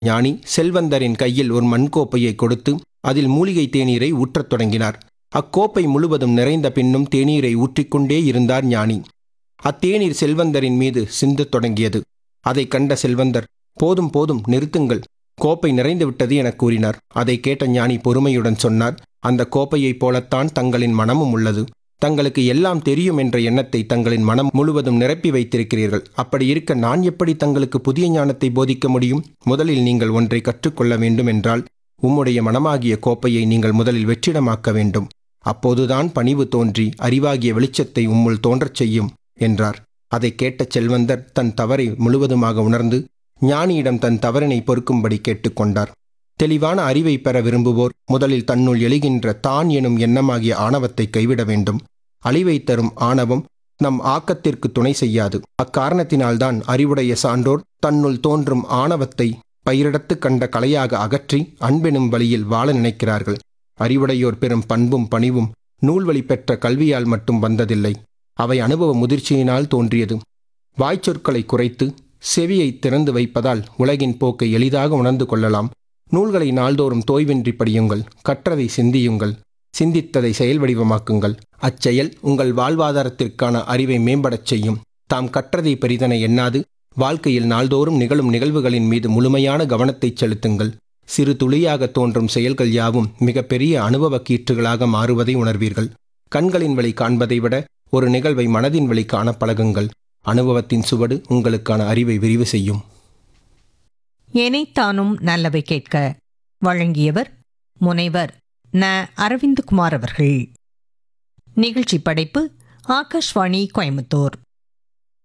ஞானி செல்வந்தரின் கையில் ஒரு மண்கோப்பையை கொடுத்து அதில் மூலிகை தேநீரை ஊற்றத் தொடங்கினார். அக்கோப்பை முழுவதும் நிறைந்த பின்னும் தேநீரை ஊற்றிக்கொண்டே இருந்தார் ஞானி. அத்தேநீர் செல்வந்தரின் மீது சிந்தத் தொடங்கியது. அதைக் கண்ட செல்வந்தர், போதும் போதும், நிறுத்துங்கள், கோப்பை நிறைந்துவிட்டது என கூறினார். அதை கேட்ட ஞானி பொறுமையுடன் சொன்னார், அந்த கோப்பையைப் போலத்தான் தங்களின் மனமும் உள்ளது. தங்களுக்கு எல்லாம் தெரியும் என்ற எண்ணத்தை தங்களின் மனம் முழுவதும் நிரப்பி வைத்திருக்கிறீர்கள். அப்படி இருக்க நான் எப்படி தங்களுக்கு புதிய ஞானத்தை போதிக்க முடியும்? முதலில் நீங்கள் ஒன்றை கற்றுக்கொள்ள வேண்டும் என்றால் உம்முடைய மனமாகிய கோப்பையை நீங்கள் முதலில் வெற்றிடமாக்க வேண்டும். அப்போதுதான் பணிவு தோன்றி அறிவாகிய வெளிச்சத்தை உம்முள் தோன்றச் செய்யும் என்றார். அதை கேட்ட செல்வந்தர் தன் தவறை முழுவதுமாக உணர்ந்து ஞானியிடம் தன் தவறினை பொறுக்கும்படி கேட்டுக்கொண்டார். தெளிவான அறிவை பெற விரும்புவோர் முதலில் தன்னுள் எழுகின்ற தான் எனும் எண்ணமாகிய ஆணவத்தை கைவிட வேண்டும். அழிவை தரும் ஆணவம் நம் ஆக்கத்திற்கு துணை செய்யாது. அக்காரணத்தினால்தான் அறிவுடைய சான்றோர் தன்னுள் தோன்றும் ஆணவத்தை பயிரிடத்து கண்ட கலையாக அகற்றி அன்பெனும் வழியில் வாழ நினைக்கிறார்கள். அறிவுடையோர் பெறும் பண்பும் பணிவும் நூல்வழி பெற்ற கல்வியால் மட்டும் வந்ததில்லை, அவை அனுபவ முதிர்ச்சியினால் தோன்றியது. வாய்ச்சொற்களை குறைத்து செவியை திறந்து வைப்பதால் உலகின் போக்கை எளிதாக உணர்ந்து கொள்ளலாம். நூல்களை நாள்தோறும் தோய்வின்றி படியுங்கள், கற்றதை சிந்தியுங்கள், சிந்தித்ததை செயல் வடிவமாக்குங்கள். அச்செயல் உங்கள் வாழ்வாதாரத்திற்கான அறிவை மேம்படச் செய்யும். தாம் கற்றதை பெரிதென எண்ணாது வாழ்க்கையில் நாள்தோறும் நிகழும் நிகழ்வுகளின் மீது முழுமையான கவனத்தை செலுத்துங்கள். சிறு துளியாக தோன்றும் செயல்கள் யாவும் மிகப்பெரிய அனுபவ கீற்றுகளாக மாறுவதை உணர்வீர்கள். கண்களின் வழி காண்பதை விட ஒரு நிகழ்வை மனதின் வழி காண பழகுங்கள். அனுபவத்தின் சுவடு உங்களுக்கான அறிவை விரிவு செய்யும். எனைத்தானும் நல்லவை கேட்க வழங்கியவர் முனைவர் ந. அரவிந்த்குமார் அவர்கள். நிகழ்ச்சி படைப்பு ஆகாஷ்வாணி கோயம்புத்தூர்.